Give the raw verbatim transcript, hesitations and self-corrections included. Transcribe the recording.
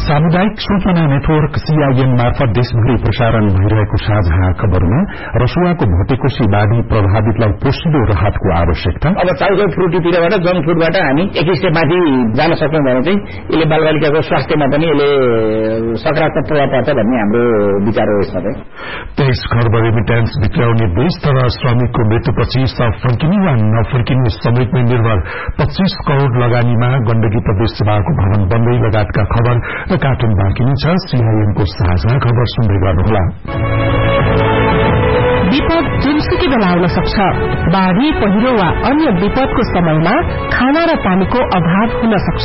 सामुदायिक सूचना network CIN मार्फत देशभरि प्रसारण भइरहेको साझा खबरमा रसुवाको भटेकोशी बाढ़ी प्रभावितलाई पोषिलो राहतको आवश्यकता। अब चाउचाउ फ्रुटीतिरबाट जंक फूडबाट हामी एक स्टेप माथि जान सक्यौं भने चाहिँ यसले बालबालिकाको स्वास्थ्यमा पनि यसले सकारात्मक प्रभाव पर्छ भन्ने हाम्रो विचार हो। यसमा तेइस खर्ब रेमिट्यान्स भित्राउने देश तर श्रमिकको मृत्युपछि सब फर्किने वा नफर्किने समेतमै निर्भर पच्चीस करोड़ लगानीमा गण्डकी प्रदेश सभाको भवन बन्दै लगायतका खबर र कार्टुन बाँकी नै छ। सीआईएनको साझा खबर सुन्दै गर्नुहोला। विपद जुनसुकै बेला आउन सक्छ। बाढ़ी, पहिरो वा अन्य विपदको समयमा खाना र पानीको अभाव हुन सक्छ।